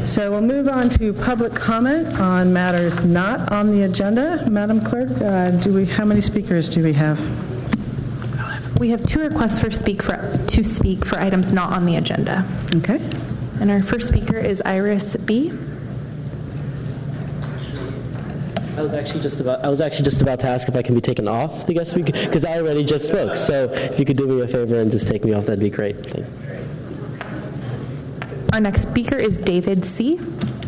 So we'll move on to public comment on matters not on the agenda. Madam Clerk, how many speakers do we have? We have 2 requests to speak for items not on the agenda. Okay. And our first speaker is Iris B. I was actually just about to ask if I can be taken off the guest speaker, because I already just spoke. So if you could do me a favor and just take me off, that'd be great. Thank you. Our next speaker is David C.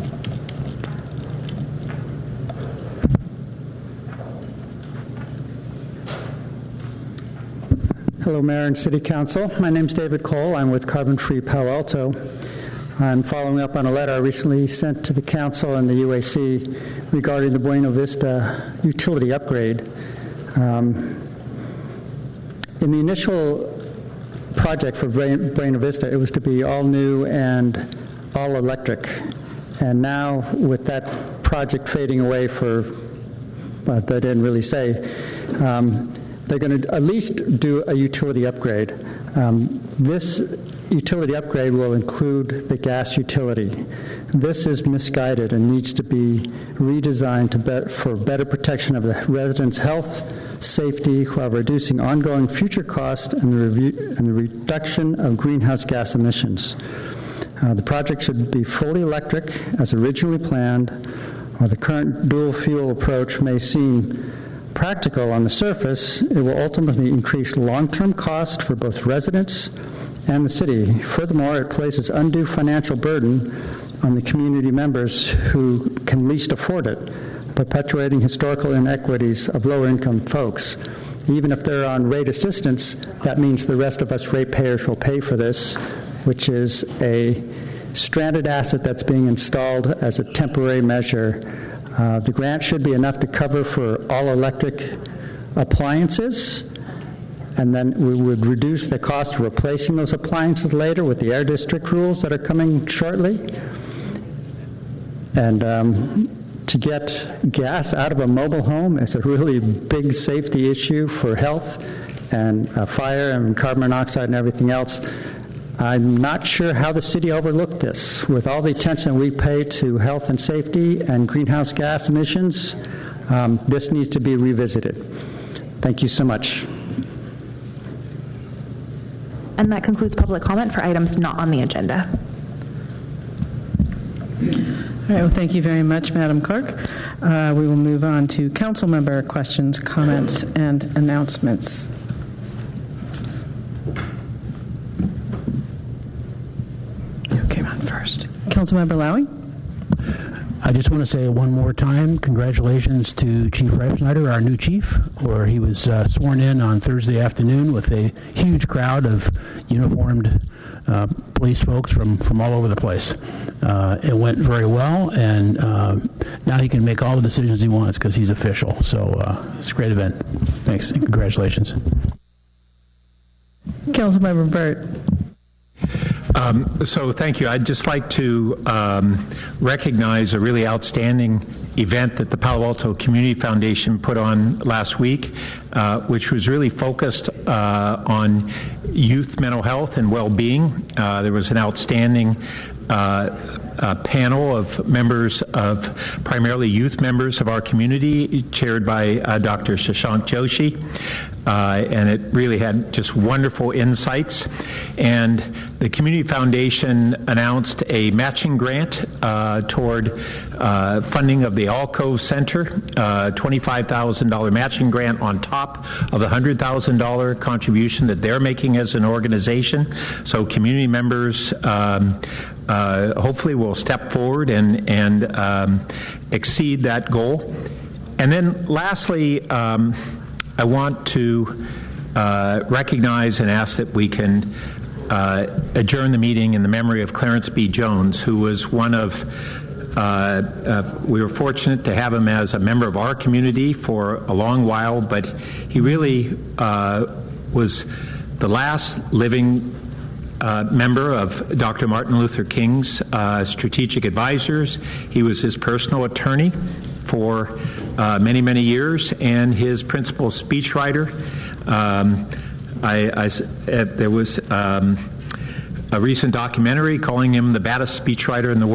Hello, Mayor and City Council. My name is David Cole. I'm with Carbon Free Palo Alto. I'm following up on a letter I recently sent to the Council and the UAC regarding the Buena Vista utility upgrade. In the initial project for Buena Vista, it was to be all new and all electric. And now, with that project fading away but they didn't really say, they're going to at least do a utility upgrade. This utility upgrade will include the gas utility. This is misguided and needs to be redesigned for better protection of the residents' health, safety, while reducing ongoing future costs and the reduction of greenhouse gas emissions. The project should be fully electric as originally planned, while the current dual fuel approach may seem practical on the surface. It will ultimately increase long-term cost for both residents and the city. Furthermore, it places undue financial burden on the community members who can least afford it, perpetuating historical inequities of lower-income folks. Even if they're on rate assistance, that means the rest of us ratepayers will pay for this, which is a stranded asset that's being installed as a temporary measure. The grant should be enough to cover for all electric appliances, and then we would reduce the cost of replacing those appliances later with the Air District rules that are coming shortly. And to get gas out of a mobile home is a really big safety issue for health and fire and carbon monoxide and everything else. I'm not sure how the city overlooked this. With all the attention we pay to health and safety and greenhouse gas emissions, this needs to be revisited. Thank you so much. And that concludes public comment for items not on the agenda. All right, well, thank you very much, Madam Clerk. We will move on to council member questions, comments, and announcements. First, Councilmember Lowing. I just want to say one more time, congratulations to Chief Reifsnyder, our new chief, where he was sworn in on Thursday afternoon with a huge crowd of uniformed police folks from all over the place. It went very well, and now he can make all the decisions he wants because he's official. So it's a great event. Thanks, and congratulations. Councilmember Burt. So thank you. I'd just like to recognize a really outstanding event that the Palo Alto Community Foundation put on last week, which was really focused on youth mental health and well-being. There was an outstanding panel of members of primarily youth members of our community, chaired by Dr. Shashank Joshi, and it really had just wonderful insights. And the Community Foundation announced a matching grant toward funding of the Alcove Center, $25,000 matching grant on top of the $100,000 contribution that they're making as an organization. So community members hopefully will step forward and exceed that goal. And then lastly, I want to recognize and ask that we can adjourn the meeting in the memory of Clarence B. Jones, who was one of, we were fortunate to have him as a member of our community for a long while, but he really was the last living member of Dr. Martin Luther King's strategic advisors. He was his personal attorney for many, many years, and his principal speechwriter. There was a recent documentary calling him the baddest speechwriter in the world.